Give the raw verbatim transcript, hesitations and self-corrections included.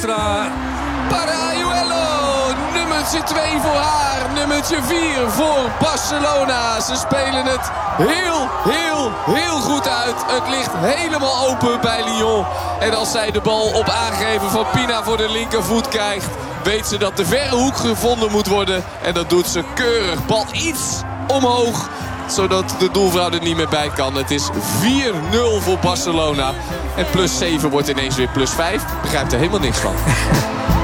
Hoekstra. Parayuelo, nummertje twee voor haar, nummertje vier voor Barcelona. Ze spelen het heel, heel, heel goed uit. Het ligt helemaal open bij Lyon. En als zij de bal op aangeven van Pina voor de linkervoet krijgt, weet ze dat de verre hoek gevonden moet worden. En dat doet ze keurig. Bal iets omhoog, zodat de doelvrouw er niet meer bij kan. Het is vier nul voor Barcelona. En plus zeven wordt ineens weer plus vijf. Ik begrijp er helemaal niks van.